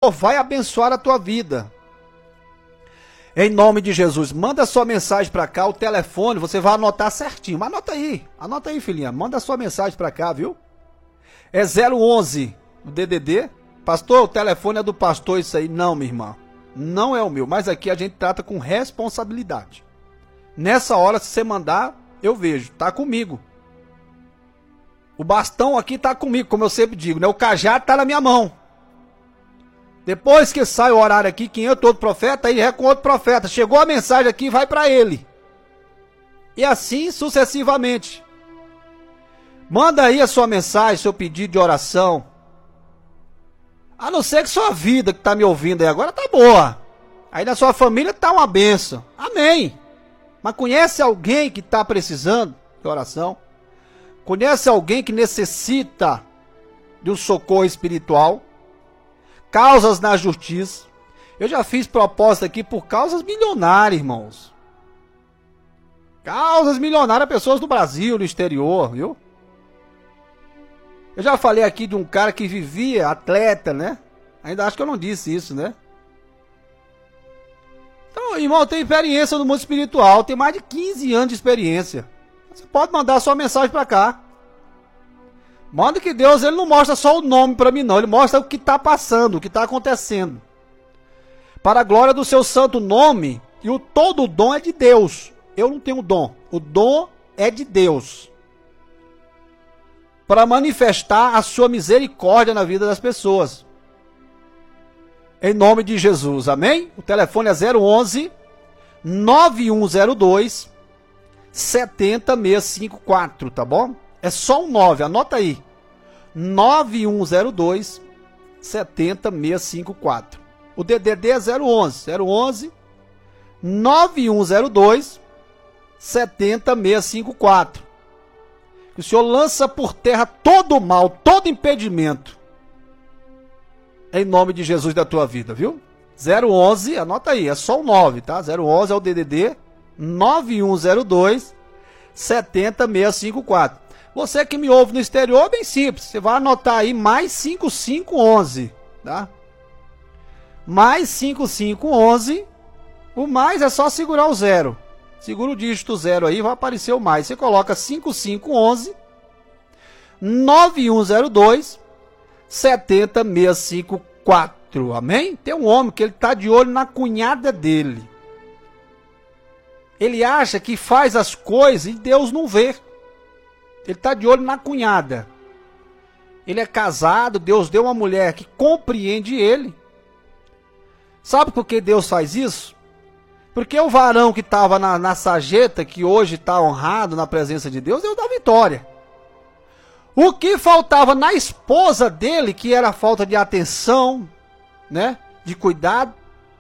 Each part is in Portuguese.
Senhor vai abençoar a tua vida. Em nome de Jesus, manda sua mensagem para cá, o telefone, você vai anotar certinho. Mas anota aí, filhinha, manda sua mensagem para cá, viu? É 011, o DDD. Pastor, o telefone é do pastor, isso aí. Não, minha irmã, não é o meu, mas aqui a gente trata com responsabilidade. Nessa hora, se você mandar, eu vejo, tá comigo. O bastão aqui tá comigo, como eu sempre digo, né? O cajado tá na minha mão. Depois que sai o horário aqui, quem entra outro profeta, aí é com outro profeta. Chegou a mensagem aqui, vai para ele. E assim sucessivamente. Manda aí a sua mensagem, seu pedido de oração. A não ser que sua vida que tá me ouvindo aí agora tá boa. Aí na sua família tá uma bênção. Amém. Mas conhece alguém que tá precisando de oração? Conhece alguém que necessita de um socorro espiritual? Causas na justiça. Eu já fiz proposta aqui por causas milionárias, irmãos. Causas milionárias, pessoas do Brasil, no exterior, viu? Eu já falei aqui de um cara que vivia, atleta, né? Ainda acho que eu não disse isso, né? Então, irmão, tem experiência no mundo espiritual, tem mais de 15 anos de experiência. Você pode mandar sua mensagem para cá. Manda que Deus, ele não mostra só o nome para mim não, ele mostra o que está passando, o que está acontecendo. Para a glória do seu santo nome, e todo o dom é de Deus. Eu não tenho dom, o dom é de Deus. Para manifestar a sua misericórdia na vida das pessoas. Em nome de Jesus, amém? O telefone é 011 9102 70654, tá bom? É só um 9, anota aí. 9102 70654. O DDD é 011 9102 70654. Que o Senhor lança por terra todo o mal, todo impedimento. Em nome de Jesus da tua vida, viu? 011, anota aí, é só um 9, tá? 011 é o DDD 9102 70654. Você que me ouve no exterior, é bem simples. Você vai anotar aí mais 5511, tá? Mais 5511. O mais é só segurar o 0. Segura o dígito 0 aí, vai aparecer o mais. Você coloca 5511 9102 70654. Amém? Tem um homem que ele tá de olho na cunhada dele. Ele acha que faz as coisas e Deus não vê. Ele está de olho na cunhada. Ele é casado, Deus deu uma mulher que compreende ele. Sabe por que Deus faz isso? Porque o varão que estava na sarjeta, que hoje está honrado na presença de Deus, Deus dá vitória. O que faltava na esposa dele, que era a falta de atenção, né? De cuidado.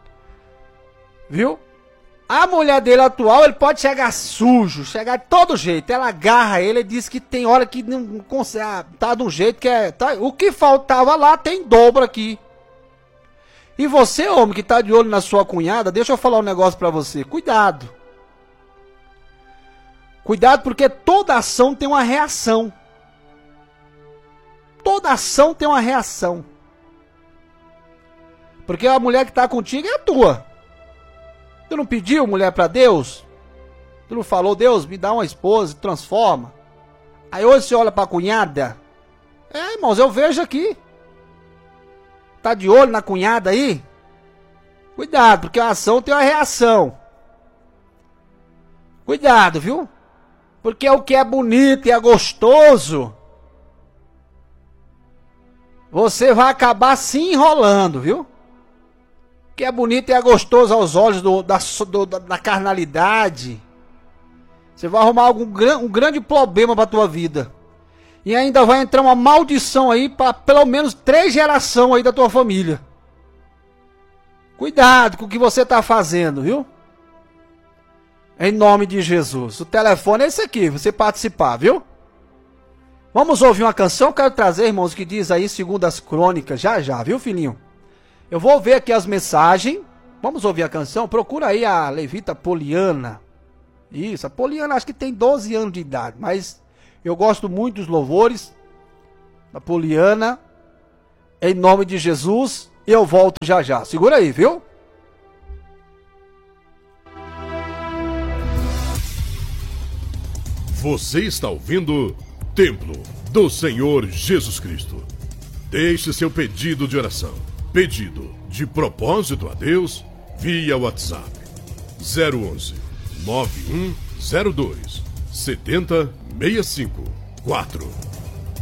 Viu? A mulher dele atual, ele pode chegar sujo, chegar de todo jeito. Ela agarra ele e diz que tem hora que não consegue, tá de um jeito que é... Tá, o que faltava lá tem dobro aqui. E você, homem, que tá de olho na sua cunhada, deixa eu falar um negócio pra você. Cuidado. Cuidado porque toda ação tem uma reação. Toda ação tem uma reação. Porque a mulher que tá contigo é a tua. Tu não pediu mulher para Deus? Tu não falou, Deus, me dá uma esposa, transforma. Aí hoje você olha para a cunhada. É, irmãos, eu vejo aqui. Tá de olho na cunhada aí? Cuidado, porque a ação tem uma reação. Cuidado, viu? Porque o que é bonito e é gostoso, você vai acabar se enrolando, viu? Que é bonito e é gostoso aos olhos da carnalidade. Você vai arrumar um grande problema para a tua vida. E ainda vai entrar uma maldição aí para pelo menos 3 gerações aí da tua família. Cuidado com o que você está fazendo, viu? Em nome de Jesus. O telefone é esse aqui, você participar, viu? Vamos ouvir uma canção. Eu quero trazer, irmãos, que diz aí 2 Crônicas, já, viu, filhinho? Eu vou ver aqui as mensagens. Vamos ouvir a canção. Procura aí a levita Poliana. Isso, a Poliana acho que tem 12 anos de idade. Mas eu gosto muito dos louvores da Poliana. Em nome de Jesus. e eu volto já já. Segura aí, viu? Você está ouvindo Templo do Senhor Jesus Cristo. Deixe seu pedido de oração, pedido de propósito a Deus, via WhatsApp 011 9102 7065 4.